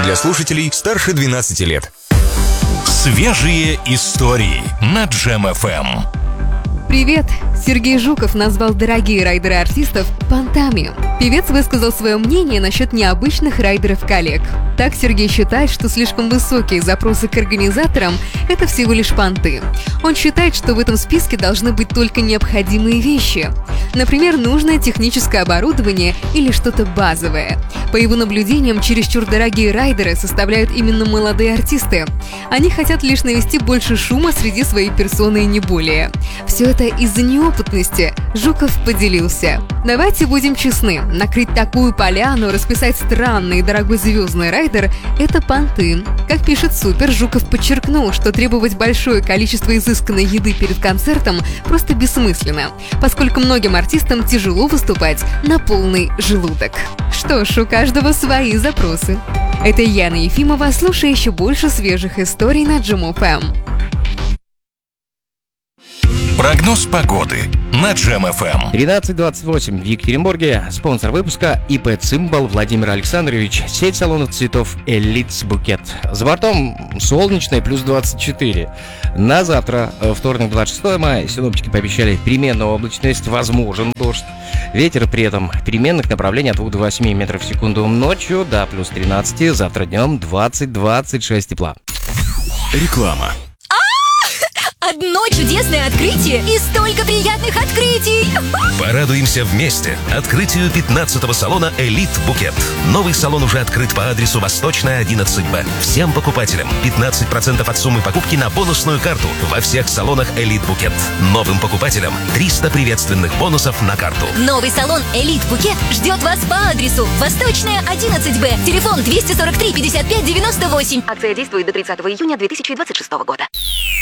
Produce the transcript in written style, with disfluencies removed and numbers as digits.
для слушателей старше 12 лет. Свежие истории на Джем ФМ. Привет! Сергей Жуков назвал дорогие райдеры артистов понтами. Певец высказал свое мнение насчет необычных райдеров-коллег. Так Сергей считает, что слишком высокие запросы к организаторам – это всего лишь понты. Он считает, что в этом списке должны быть только необходимые вещи. Например, нужное техническое оборудование или что-то базовое. По его наблюдениям, чересчур дорогие райдеры составляют именно молодые артисты. Они хотят лишь навести больше шума среди своей персоны и не более. Все это из-за неопытности, Жуков поделился. Давайте будем честны, накрыть такую поляну, расписать странный и дорогой звездный райдер – это понты. Как пишет Супер, Жуков подчеркнул, что требовать большое количество изысканной еды перед концертом просто бессмысленно, поскольку многим артистам тяжело выступать на полный желудок. Что ж, у каждого свои запросы. Это Яна Ефимова, слушай еще больше свежих историй на Джем ФМ. Прогноз погоды на Джем ФМ. 13:28 в Екатеринбурге. Спонсор выпуска ИП «Цимбал» Владимир Александрович. Сеть салонов цветов «Элит Букет». За бортом солнечное плюс 24. На завтра, вторник, 26 мая, синоптики пообещали переменную облачность, возможен дождь. Ветер при этом переменных направлений от 2 до 8 метров в секунду ночью до плюс 13. Завтра днем 20-26 тепла. Реклама. Одно чудесное открытие и столько приятных открытий! Порадуемся вместе открытию 15-го салона «Элит Букет». Новый салон уже открыт по адресу Восточная, 11Б. Всем покупателям 15% от суммы покупки на бонусную карту во всех салонах «Элит Букет». Новым покупателям 300 приветственных бонусов на карту. Новый салон «Элит Букет» ждет вас по адресу Восточная, 11Б. Телефон 243 55 98. Акция действует до 30 июня 2026 года.